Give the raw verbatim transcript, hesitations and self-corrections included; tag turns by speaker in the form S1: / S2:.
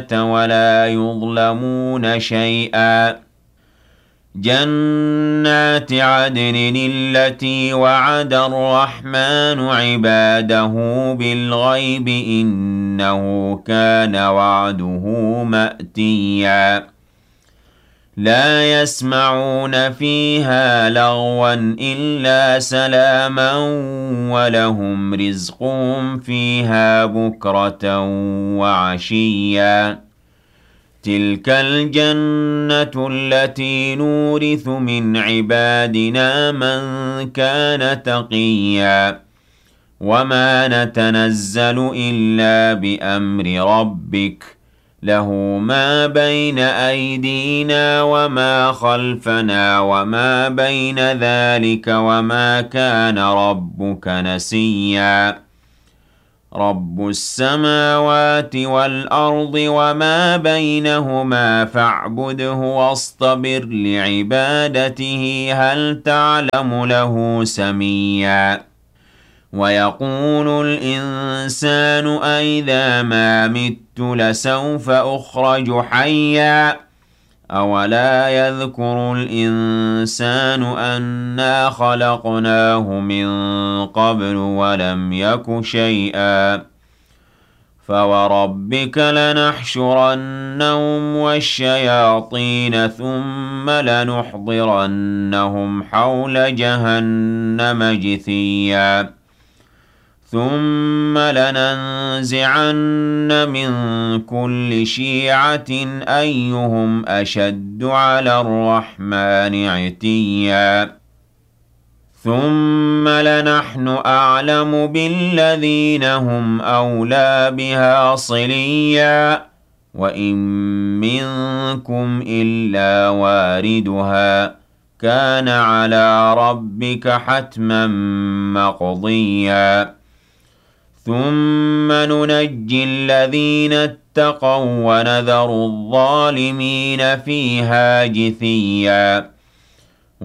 S1: ولا يظلمون شيئا جنات عدن التي وعد الرحمن عباده بالغيب إنه كان وعده مأتيا لا يسمعون فيها لغوا إلا سلاما ولهم رزقهم فيها بكرة وعشيا تلك الجنة التي نورث من عبادنا من كان تقيا وما نتنزل إلا بأمر ربك له ما بين أيدينا وما خلفنا وما بين ذلك وما كان ربك نسيا رب السماوات والأرض وما بينهما فاعبده واصطبر لعبادته هل تعلم له سميا ويقول الإنسان أئذا ما مت لسوف أخرج حيا أولا يذكر الإنسان أنا خلقناه من قبل ولم يك شيئا فوربك لنحشرنهم والشياطين ثم لنحضرنهم حول جهنم جثيا ثم لننزعن من كل شيعة أيهم أشد على الرحمن عتيا ثم لنحن أعلم بالذين هم أولى بها صليا وإن منكم إلا واردها كان على ربك حتما مقضيا ثم ننجي الذين اتقوا ونذر الظالمين فيها جثيا